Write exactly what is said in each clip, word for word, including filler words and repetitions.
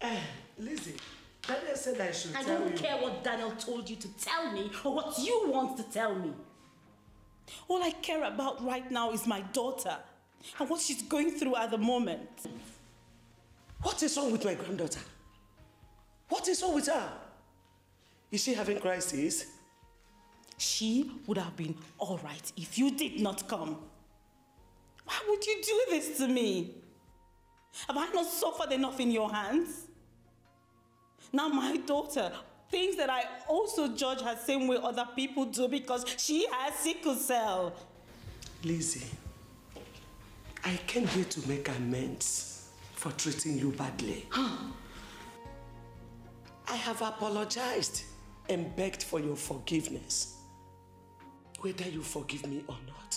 Uh, Lizzie, Daniel said I should I tell you. don't care what Daniel told you to tell me or what you want to tell me. All I care about right now is my daughter and what she's going through at the moment. What is wrong with my granddaughter? What is wrong with her? Is she having crisis? She would have been all right if you did not come. Why would you do this to me? Have I not suffered enough in your hands? Now my daughter thinks that I also judge her same way other people do because she has sickle cell. Lizzie, I came here to make amends for treating you badly. Huh? I have apologized and begged for your forgiveness. Whether you forgive me or not,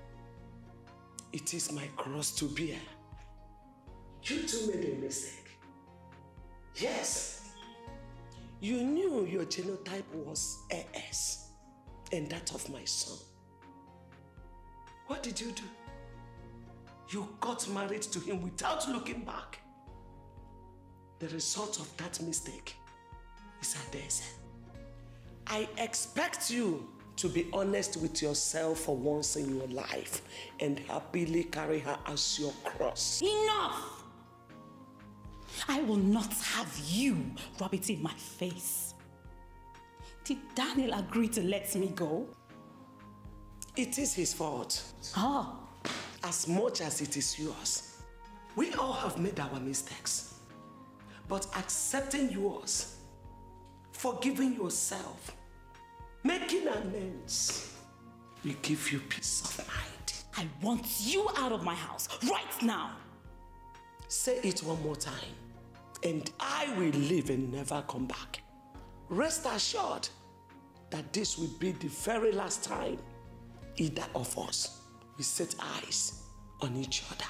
it is my cross to bear. You too made a mistake. Yes. You knew your genotype was A S and that of my son. What did you do? You got married to him without looking back. The result of that mistake is Adaeze. I expect you to be honest with yourself for once in your life and happily carry her as your cross. Enough! I will not have you rub it in my face. Did Daniel agree to let me go? It is his fault. Oh. As much as it is yours. We all have made our mistakes. But accepting yours, forgiving yourself, making amends, will give you peace of mind. I want you out of my house right now. Say it one more time, and I will leave and never come back. Rest assured that this will be the very last time either of us will set eyes on each other.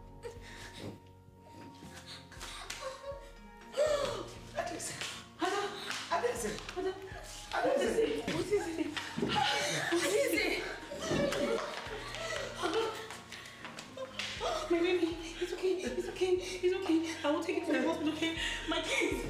Adaeze! Adaeze! Adaeze! What is it? What is it? My baby, it's okay, it's okay, it's okay. I will take it to the hospital, okay? My kids.